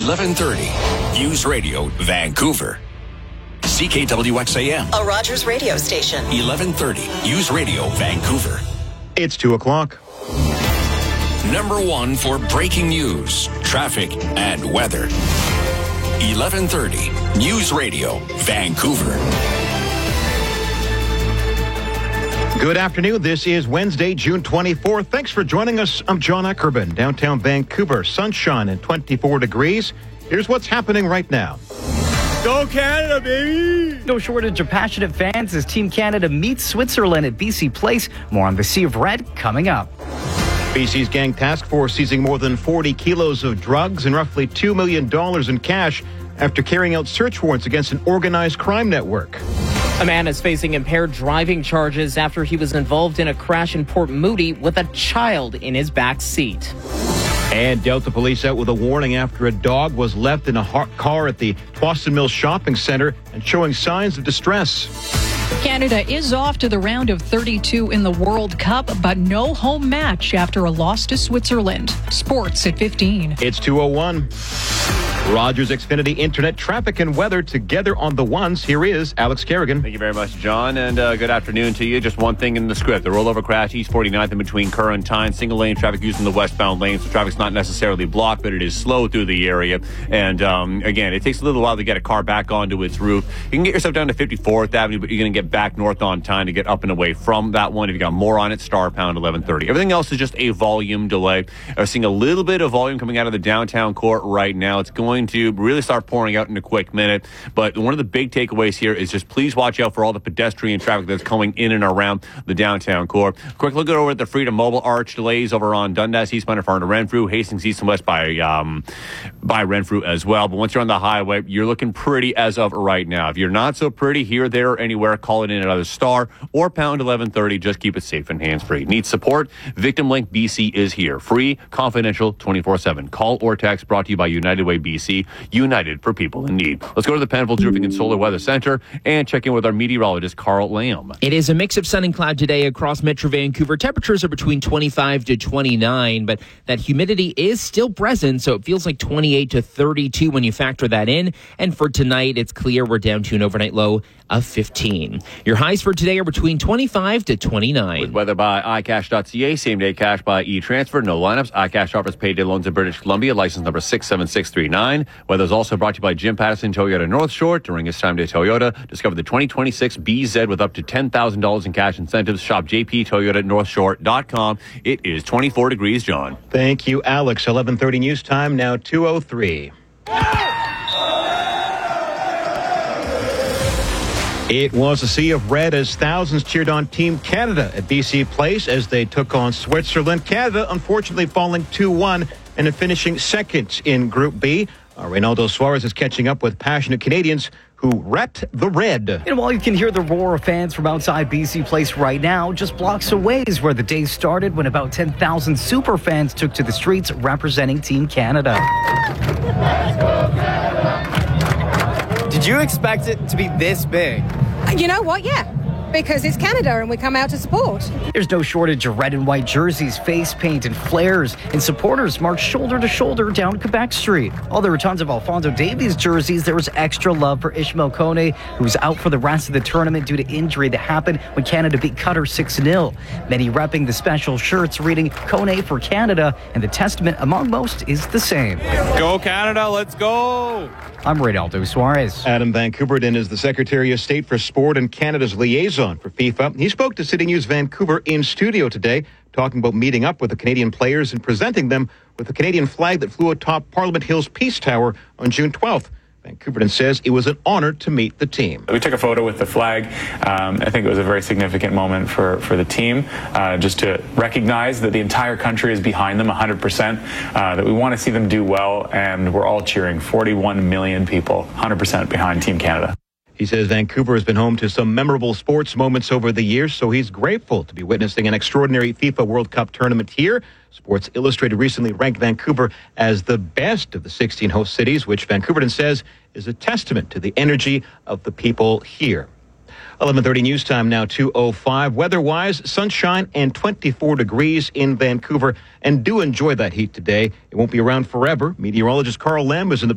1130 News Radio Vancouver. CKWXAM. A Rogers radio station. 1130 News Radio Vancouver. It's 2 o'clock. Number one for breaking news, traffic, and weather. 1130 News Radio Vancouver. Good afternoon. This is Wednesday, June 24th. Thanks for joining us. I'm John Eckerman, downtown Vancouver. Sunshine and 24 degrees. Here's what's happening right now. Go Canada, baby! No shortage of passionate fans as Team Canada meets Switzerland at BC Place. More on the Sea of Red coming up. BC's Gang Task Force seizing more than 40 kilos of drugs and roughly $2 million in cash after carrying out search warrants against an organized crime network. A man is facing impaired driving charges after he was involved in a crash in Port Moody with a child in his back seat. And Delta police out with a warning after a dog was left in a car at the Boston Mills Shopping Centre and showing signs of distress. Canada is off to the round of 32 in the World Cup, but no home match after a loss to Switzerland. Sports at 15. It's 2:01. Rogers Xfinity Internet, traffic and weather together on the ones. Here is Alex Kerrigan. Thank you very much, John, and good afternoon to you. Just one thing in the script. The rollover crash, East 49th in between Kerr and Tyne. Single lane traffic using the westbound lane, so traffic's not necessarily blocked, but it is slow through the area. And again, it takes a little while to get a car back onto its roof. You can get yourself down to 54th Avenue, but you're going to get back north on Tyne to get up and away from that one. If you got more on it, star pound 1130. Everything else is just a volume delay. I'm seeing a little bit of volume coming out of the downtown core right now. It's going to really start pouring out in a quick minute. But one of the big takeaways here is just please watch out for all the pedestrian traffic that's coming in and around the downtown core. Quick look over at the Freedom Mobile Arch delays over on Dundas, eastbound, far into Renfrew, Hastings, east and west by Renfrew as well. But once you're on the highway, you're looking pretty as of right now. If you're not so pretty here, there, or anywhere, call it in another star or pound 1130. Just keep it safe and hands-free. Need support? Victim Link BC is here. Free, confidential, 24/7. Call or text, brought to you by United Way BC. United for people in need. Let's go to the Penfolds Roofing and Solar Weather Center and check in with our meteorologist, Carl Lamb. It is a mix of sun and cloud today across Metro Vancouver. Temperatures are between 25 to 29, but that humidity is still present, so it feels like 28 to 32 when you factor that in. And for tonight, it's clear. We're down to an overnight low of 15. Your highs for today are between 25 to 29. With weather by iCash.ca, same day cash by eTransfer, no lineups. iCash offers payday loans in British Columbia, license number 67639. Weather's also brought to you by Jim Patterson Toyota North Shore. During his time day Toyota, discover the 2026 BZ with up to $10,000 in cash incentives. Shop jptoyotanorthshore.com. It is 24 degrees, John. Thank you, Alex. 11:30 news time, now 2:03. It was a sea of red as thousands cheered on Team Canada at BC Place as they took on Switzerland. Canada, unfortunately, falling 2-1 and finishing second in Group B. Reynaldo Suarez is catching up with passionate Canadians who ret the red. And while you can hear the roar of fans from outside BC Place right now, just blocks away is where the day started when about 10,000 super fans took to the streets representing Team Canada. Let's go Canada! Did you expect it to be this big? You know what? Yeah. Because it's Canada and we come out to support. There's no shortage of red and white jerseys, face paint, and flares, and supporters march shoulder to shoulder down Quebec Street. While there were tons of Alphonso Davies jerseys, there was extra love for Ishmael Kone, who was out for the rest of the tournament due to injury that happened when Canada beat Qatar 6-0. Many repping the special shirts reading Kone for Canada, and the testament among most is the same. Go Canada, let's go! I'm Reynaldo Suarez. Adam Van Coubertin is the Secretary of State for Sport and Canada's liaison for FIFA. He spoke to City News Vancouver in studio today, talking about meeting up with the Canadian players and presenting them with the Canadian flag that flew atop Parliament Hill's Peace Tower on June 12th. Van Coubertin says it was an honor to meet the team. We took a photo with the flag. I think it was a very significant moment for the team, just to recognize that the entire country is behind them 100%, that we want to see them do well, and we're all cheering. 41 million people, 100% behind Team Canada. He says Vancouver has been home to some memorable sports moments over the years, so he's grateful to be witnessing an extraordinary FIFA World Cup tournament here. Sports Illustrated recently ranked Vancouver as the best of the 16 host cities, which Vancouverton says is a testament to the energy of the people here. 11:30 news time now, 2:05. Weather-wise, sunshine and 24 degrees in Vancouver. And do enjoy that heat today. It won't be around forever. Meteorologist Carl Lamb is in the